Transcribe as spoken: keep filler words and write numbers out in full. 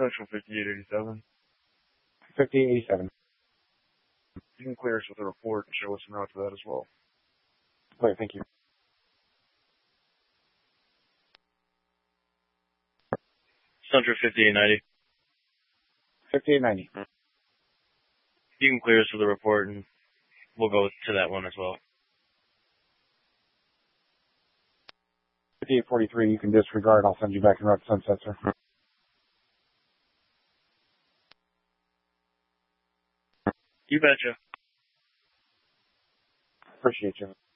Central fifty-eight eighty-seven. fifty-eight eighty-seven. You can clear us with a report and show us en route to that as well. Clear, thank you. Central fifty-eight ninety. fifty-eight ninety. You can clear us with a report and we'll go to that one as well. fifty-eight forty-three, you can disregard. I'll send you back en route to Sunset, sir. You betcha. Appreciate you.